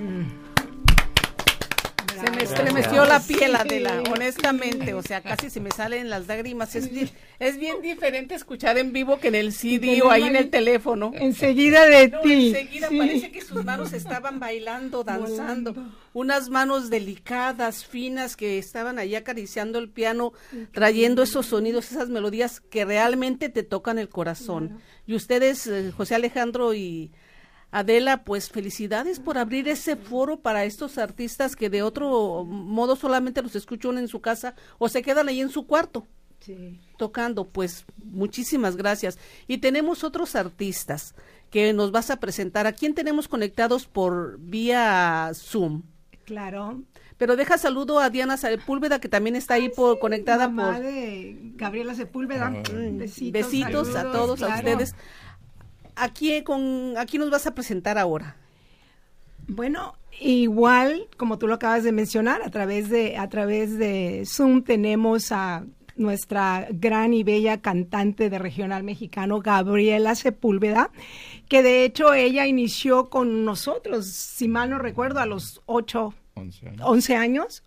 Se me estremeció la piel, Adela, honestamente, o sea, casi se me salen las lágrimas. Es bien diferente escuchar en vivo que en el CD o ahí en el teléfono. Enseguida de ti. Enseguida parece que sus manos estaban bailando, danzando. Unas manos delicadas, finas, que estaban ahí acariciando el piano, trayendo esos sonidos, esas melodías que realmente te tocan el corazón. Y ustedes, José Alejandro y Adela, pues felicidades por abrir ese foro para estos artistas que de otro modo solamente los escuchan en su casa o se quedan ahí en su cuarto tocando. Pues muchísimas gracias. Y tenemos otros artistas que nos vas a presentar. ¿A quién tenemos conectados por vía Zoom? Claro. Pero deja saludo a Diana Sepúlveda, que también está ahí conectada mamá por de Gabriela Sepúlveda. Besitos a todos, claro, a ustedes. ¿A quién nos vas a presentar ahora? Bueno, igual como tú lo acabas de mencionar, a través de Zoom tenemos a nuestra gran y bella cantante de regional mexicano, Gabriela Sepúlveda, que de hecho ella inició con nosotros, si mal no recuerdo, a los 11 años.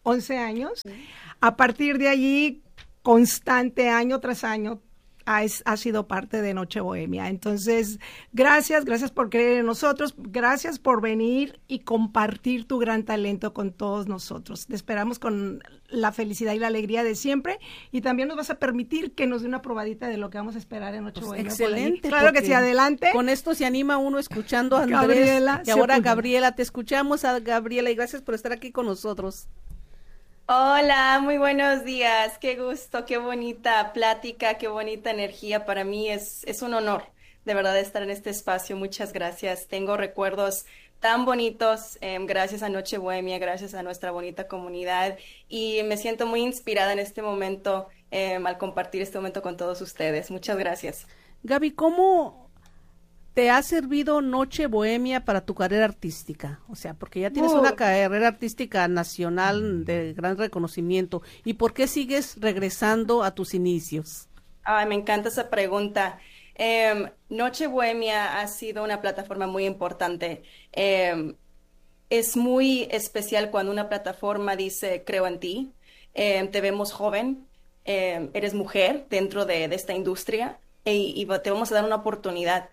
A partir de allí, constante, año tras año, ha sido parte de Noche Bohemia. Entonces, gracias por creer en nosotros, gracias por venir y compartir tu gran talento con todos nosotros. Te esperamos con la felicidad y la alegría de siempre, y también nos vas a permitir que nos dé una probadita de lo que vamos a esperar en Noche Bohemia. Excelente. Claro que sí, adelante. Con esto se anima uno escuchando a Andrés. Gabriela, y ahora Gabriela, te escuchamos, a Gabriela, y gracias por estar aquí con nosotros. Hola, muy buenos días, qué gusto, qué bonita plática, qué bonita energía. Para mí es un honor, de verdad, estar en este espacio. Muchas gracias. Tengo recuerdos tan bonitos, gracias a Noche Bohemia, gracias a nuestra bonita comunidad, y me siento muy inspirada en este momento, al compartir este momento con todos ustedes. Muchas gracias. Gaby, ¿cómo te ha servido Noche Bohemia para tu carrera artística? O sea, porque ya tienes una carrera artística nacional de gran reconocimiento. ¿Y por qué sigues regresando a tus inicios? Ay, me encanta esa pregunta. Noche Bohemia ha sido una plataforma muy importante. Es muy especial cuando una plataforma dice, creo en ti, te vemos joven, eres mujer dentro de esta industria, y te vamos a dar una oportunidad.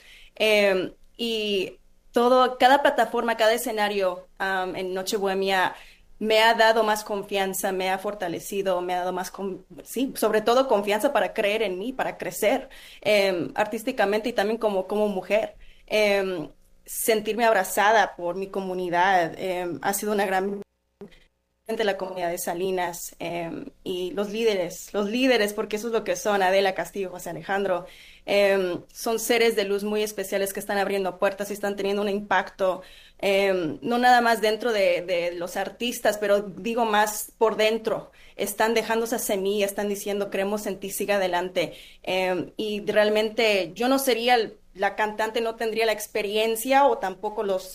Y cada plataforma, cada escenario en Noche Bohemia me ha dado más confianza, me ha fortalecido, me ha dado más, sobre todo confianza para creer en mí, para crecer artísticamente y también como mujer. Sentirme abrazada por mi comunidad ha sido una gran de la comunidad de Salinas, y los líderes, porque eso es lo que son, Adela Castillo, José Alejandro, son seres de luz muy especiales que están abriendo puertas y están teniendo un impacto, no nada más dentro de los artistas, pero digo más por dentro. Están dejando esa semilla, están diciendo, creemos en ti, siga adelante, y realmente yo no sería la cantante, no tendría la experiencia o tampoco los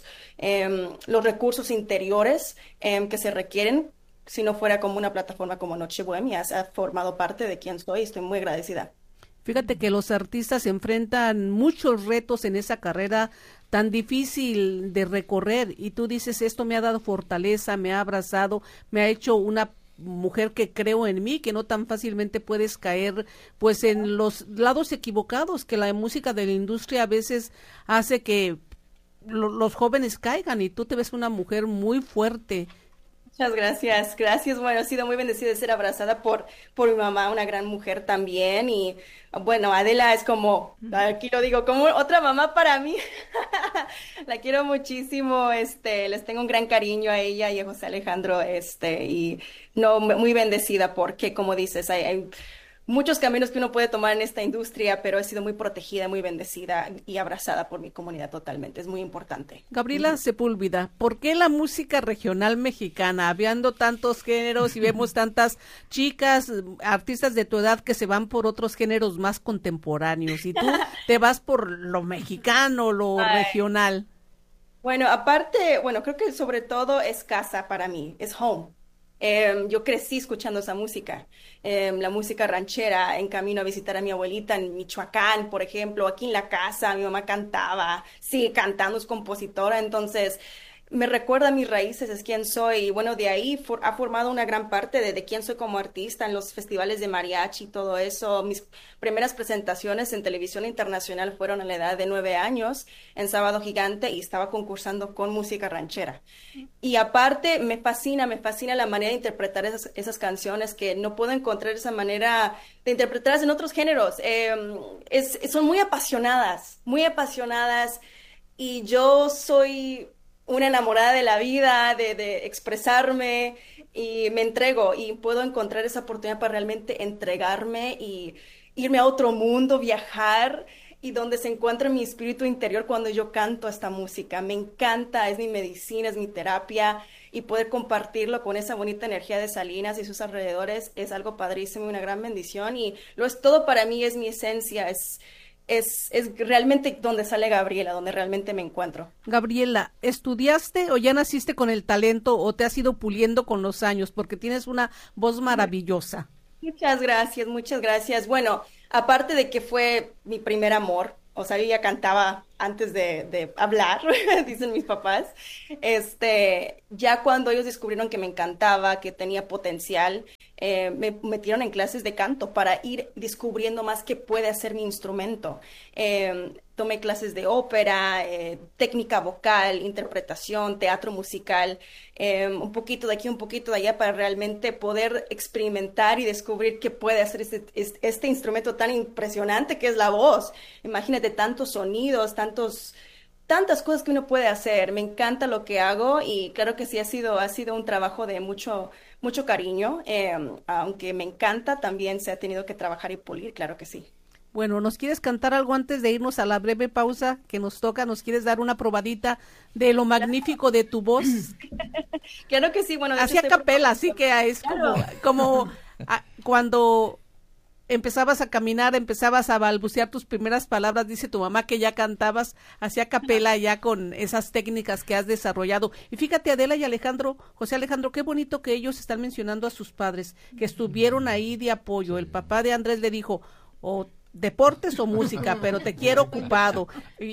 recursos interiores que se requieren si no fuera como una plataforma como Noche Bohemia. Ha formado parte de quien soy, estoy muy agradecida. Fíjate que los artistas se enfrentan muchos retos en esa carrera tan difícil de recorrer, y tú dices, esto me ha dado fortaleza, me ha abrazado, me ha hecho una mujer que creo en mí, que no tan fácilmente puedes caer pues en los lados equivocados que la música de la industria a veces hace que los jóvenes caigan, y tú te ves una mujer muy fuerte. Muchas gracias. Bueno, he sido muy bendecida de ser abrazada por mi mamá, una gran mujer también, y bueno, Adela es como, aquí lo digo, como otra mamá para mí. La quiero muchísimo, les tengo un gran cariño a ella y a José Alejandro, y no, muy bendecida porque, como dices, hay muchos caminos que uno puede tomar en esta industria, pero he sido muy protegida, muy bendecida y abrazada por mi comunidad totalmente. Es muy importante. Gabriela Sepúlveda, ¿por qué la música regional mexicana, habiendo tantos géneros y vemos tantas chicas, artistas de tu edad que se van por otros géneros más contemporáneos, y tú te vas por lo mexicano, lo regional? Bueno, aparte, creo que sobre todo es casa para mí, es home. Yo crecí escuchando esa música, la música ranchera, en camino a visitar a mi abuelita en Michoacán, por ejemplo. Aquí en la casa mi mamá cantaba, sigue cantando, es compositora. Entonces me recuerda a mis raíces, es quién soy, y bueno, de ahí ha formado una gran parte de quién soy como artista en los festivales de mariachi y todo eso. Mis primeras presentaciones en televisión internacional fueron a la edad de 9 años, en Sábado Gigante, y estaba concursando con música ranchera. Y aparte, me fascina la manera de interpretar esas canciones, que no puedo encontrar esa manera de interpretarlas en otros géneros. Son muy apasionadas, y yo soy una enamorada de la vida, de expresarme, y me entrego y puedo encontrar esa oportunidad para realmente entregarme y irme a otro mundo, viajar, y donde se encuentra mi espíritu interior cuando yo canto esta música. Me encanta, es mi medicina, es mi terapia, y poder compartirlo con esa bonita energía de Salinas y sus alrededores es algo padrísimo y una gran bendición, y lo es todo para mí, es mi esencia, es realmente donde sale Gabriela, donde realmente me encuentro. Gabriela, ¿estudiaste o ya naciste con el talento o te has ido puliendo con los años? Porque tienes una voz maravillosa. Muchas gracias. Bueno, aparte de que fue mi primer amor, o sea, yo ya cantaba antes de hablar, dicen mis papás. Ya cuando ellos descubrieron que me encantaba, que tenía potencial, me metieron en clases de canto para ir descubriendo más qué puede hacer mi instrumento. Tomé clases de ópera, técnica vocal, interpretación, teatro musical, un poquito de aquí, un poquito de allá, para realmente poder experimentar y descubrir qué puede hacer este instrumento tan impresionante que es la voz. Imagínate tantos sonidos, tantas cosas que uno puede hacer. Me encanta lo que hago, y claro que sí ha sido un trabajo de mucho cariño. Aunque me encanta, también se ha tenido que trabajar y pulir, claro que sí. Bueno, ¿nos quieres cantar algo antes de irnos a la breve pausa que nos toca? ¿Nos quieres dar una probadita de lo magnífico de tu voz? Claro que sí. Bueno, así a capela, así que es claro. como cuando empezabas a caminar, empezabas a balbucear tus primeras palabras, dice tu mamá que ya cantabas así a capela, ya con esas técnicas que has desarrollado. Y fíjate, Adela y Alejandro, José Alejandro, qué bonito que ellos están mencionando a sus padres, que estuvieron ahí de apoyo. El papá de Andrés le dijo, o deportes o música, pero te quiero ocupado.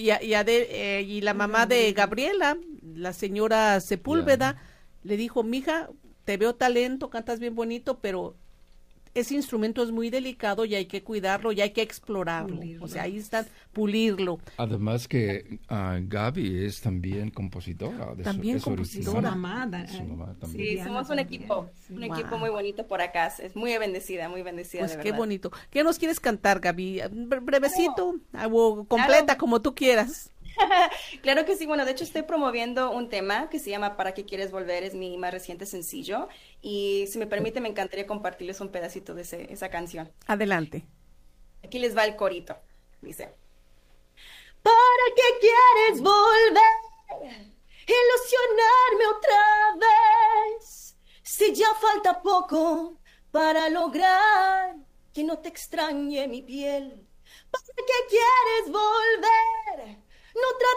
Y la mamá de Gabriela, la señora Sepúlveda, le dijo, mija, te veo talento, cantas bien bonito, pero ese instrumento es muy delicado y hay que cuidarlo y hay que explorarlo. Pulirlo. O sea, ahí está, pulirlo. Además que Gaby es también compositora. También compositora. Su mamá también. Sí, somos un equipo, equipo muy bonito por acá. Es muy bendecida pues de verdad. Qué bonito. ¿Qué nos quieres cantar, Gaby? Brevecito o completa, claro, como tú quieras. Claro que sí. Bueno, de hecho estoy promoviendo un tema que se llama ¿Para qué quieres volver? Es mi más reciente sencillo, y si me permite me encantaría compartirles un pedacito de esa canción. Adelante. Aquí les va el corito. Dice: ¿para qué quieres volver? Ilusionarme otra vez, si ya falta poco para lograr que no te extrañe mi piel. ¿Para qué quieres volver? No